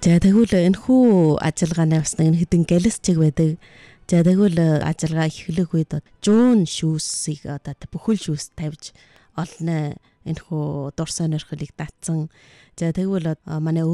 За тэгвэл энэхүү ажиллагааны бас нэг хэдэн галисчиг байдаг. За тэгвэл ажиллагаа эхлэх үед жуун шүүсийг одоо бүхэл шүүс тавьж олно. Энэхүү дур сонирхлыг татсан. За тэгвэл манай